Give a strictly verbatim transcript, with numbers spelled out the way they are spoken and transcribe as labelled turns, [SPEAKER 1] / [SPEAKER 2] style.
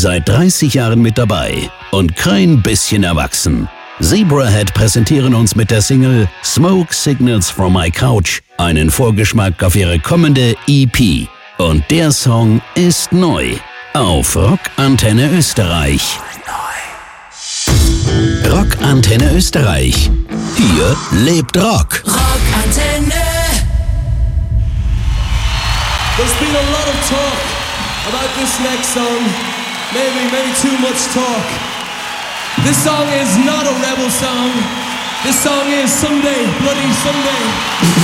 [SPEAKER 1] Seit dreißig Jahren mit dabei und kein bisschen erwachsen. Zebrahead präsentieren uns mit der Single Smoke Signals from My Couch einen Vorgeschmack auf ihre kommende E P. Und der Song ist neu auf Rock Antenne Österreich. Rock Antenne Österreich. Hier lebt Rock.
[SPEAKER 2] Rock Antenne.
[SPEAKER 3] There's been a lot of talk about this next song. Maybe, maybe too much talk. This song is not a rebel song. This song is Someday, Bloody Someday.